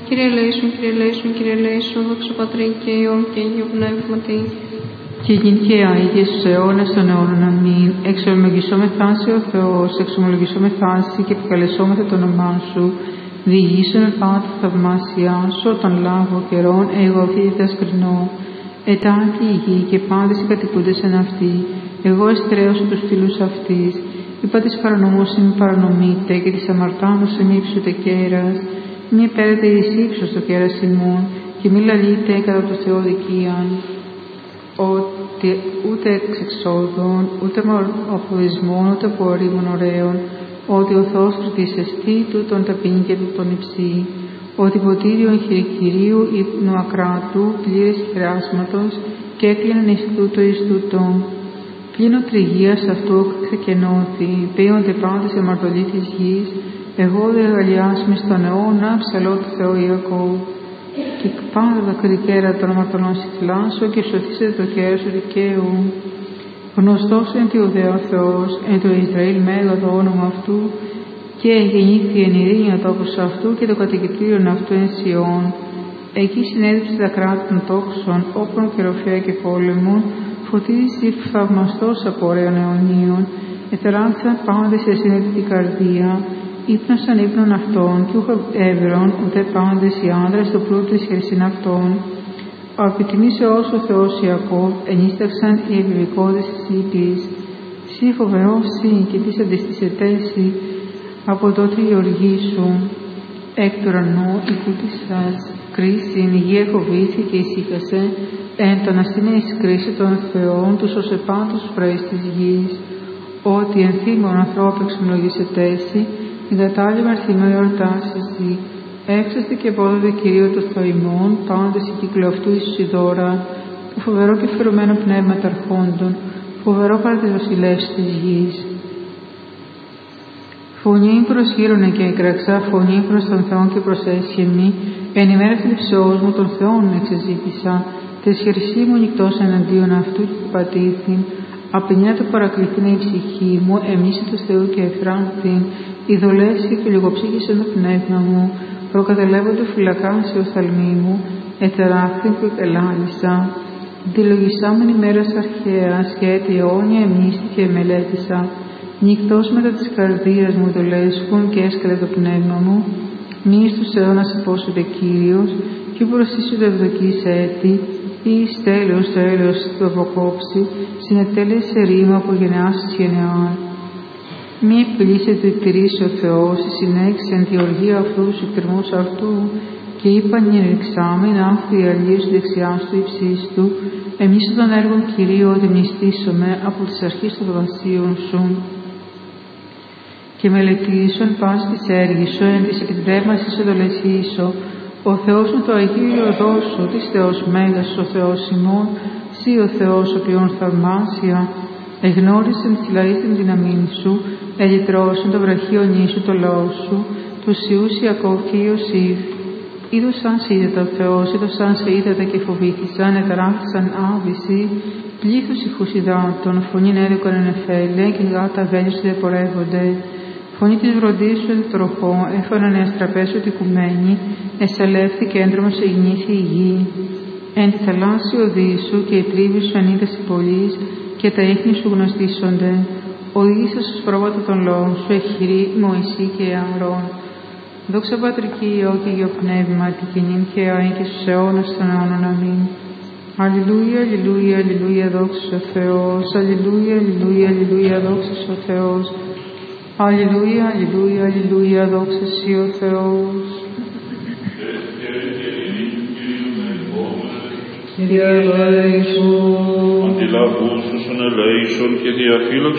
Κύριε ελέησον, Κύριε ελέησον, Κύριε ελέησον, δόξα Πατρί και Υιόν και Αγίου Πνεύματι. Και γίνει και Άγιε στους αιώνας των αιώνων. Αμήν. Εξομολογησόμεθά σε ο Θεός, εξομολογησόμεθά σε και επικαλεσόμεθα το όνομά σου. Διηγήσον πάντα θαυμάσια σου, όταν λάβω καιρών, εγώ αυτή διδασκρινώ. Ετάχει η γη και πάντες οι κατοικούντες εν αυτή. Εγώ εστρέωσα τους φίλους αυτής. Είπα της παρανομούς μη παρανομείτε και της αμαρτάνους μη ύψωτε κέρας. Μη πέρετε εις ύψος το κέρας ημών και μη λαλείτε κατά το Θεό δικίαν. Ότι ούτε εξ εξόδων, ούτε μορφωδισμών, ούτε από ορίμων ωραίων, ότι ο Θεός κριτής εστί, τούτον ταπεινή και τούτον υψή, ότι ποτήριον χειρικυρίου ύπνου ακράτου, πλήρες χειράσματος, και έκλειναν εις τούτον. Πλήνω τριγείας αυτού ξεκενώθη, πέονται πάντες αμαρτωλοί της γης, εγώ δε αγαλιάσμη στον αιώνα, ψαλώ του Θεού Ιακώβ. Και πάντα τα κρικέρα των αμαρτωλών συθλάσσω και σωθήσετε το κέρας του δικαίου. Γνωστός εν τη ουδέα Θεός, εν το Ισραήλ μέγα το όνομα αυτού, και γεννήθη εν ειρήνη ο τόπος αυτού και το κατοικητήριον αυτού εν Σιών. Εκεί συνέδειψε τα κράτη των τόξων, όπλων και ροφέα και πόλεμων, φωτίζει θαυμαστός από ωραίων αιωνίων, ετεράξαν πάντες σε συνέντητη καρδία, ύπνωσαν ύπνων αυτών, και ούχα εύρων, ούτε πάντες οι άνδρες το πλούτο εις χρυσήν αυτών. Ο επιτιμήσεως ο Θεός Ιακώβ, ενίσταξαν οι επιβικόδες της ύπης. Συ φοβερός συ, και τις αντιστησετέσι, από τότε η οργή σου. Εκ του ουρανού οικούτησας κρίσιν, η γη εφοβήθη και ησύχασε, εν τον αστήνε εις κρίση των Θεών, τους ως επάντους πρέης της γης. Ότι εν θύμων ανθρώπου εξομολογήσετέσι, την κατάλληλη αρθήμα εορτάσισι. Έξαστε και πόδοτε Κυρίω το Θεοημών, πάντες η κύκλο αυτού εις η δώρα, που φοβερό και φερωμένο πνεύμα ταρχόντων, φοβερό παρά τις βασιλεύσεις της γης. Φωνή προς γύρωνε και εγκραξά, φωνή προς τον Θεόν και προσέσχεμη, εν ημέρα θλιψεώς μου των Θεών εξεζήτησα, τες χερσί μου νυχτός εναντίον αυτού και πατήθην, απεινιά το παρακληθήν η ψυχή μου, εμίση του Θεού και εφράνθην, ειδωλεύσει και λιγοψύχησε το πνεύμα μου, προκατελεύονται φυλακά σε οφθαλμή μου, ετεράχθην που εκελάλησα. Δηλογισάμεν ημέρας αρχαίας και έτη αιώνια εμίστη και μελέτησα. Νυχτός μετά της καρδίας μου ειδωλέσχουν και έσκαλε το πνεύμα μου, μη στους αιώνας υπόσονται Κύριος, και προσίσονται ευδοκείς έτη, ή τέλος το έλεος του αποκόψει, συνετέλεσε ρήμα από γενεάς εις γενεάν. Μη επιλύσε του εκτηρήσει ο Θεός, συνέχισε εν τη οργία αυτού τους εκτιρμούς αυτού, και είπαν οι ενεξάμεν, άφθη η αλίες του δεξιάς του υψής του, εμείς των έργων Κυρίου ότι μνηστήσομαι από τις αρχές των βασίων σου. Και μελετήσουν πας της έργης σου, εν της επιτεύμασης εντολεσίσου, ο Θεός με το Αγίο οδό σου, της Θεός Μέγας, ο Θεός ημών, σύ ο Θεός ο ποιον θαυμάσια, εγνώρισεν της λαής την δύναμή σου, ελυτρώσουν το βραχίονί σου το λαό σου, τους Ιούς Ιακώβ και Ιωσήφ. Είδωσαν σε είδατα ο Θεός, είδωσαν σε είδατα και φοβήθησαν, εταράχθησαν άβηση, πλήθους ηχούς υδάτων, φωνήν έδωκαν εν εφέλε, και γάτα βέλη σου διαπορεύονται. Φωνή της βροντής σου τροχό, έφαναν οι αστραπές σου τικουμένοι, εσαλεύθη και έντρομα σε γεννήθη η γη. Εν τη θαλάσσια οδή σου και η τρίβη σου ανίδαση πολλής, και τα ίχνη σου γνωστήσονται. Οδήγησες στους πρόβατα των λόγων σου, εχειρή Μωυσή και Ααρών. Δόξα Πατρική Υιό και Υιό Πνεύμα, τη κοινήν και αΐ και στους αιώνας των αιώνων. Αμήν. Αλληλούια, αλληλούια, αλληλούια, δόξα ο Θεός. Αλληλούια, αλληλούια, αλληλούια, δόξα ο Θεός. Αλληλούια, αλληλούια, αλληλούια, δόξα σοι ο Θεός. Κύριε ελέησον. Αντιλαβούσουσον ελέησον και διαφύλαξον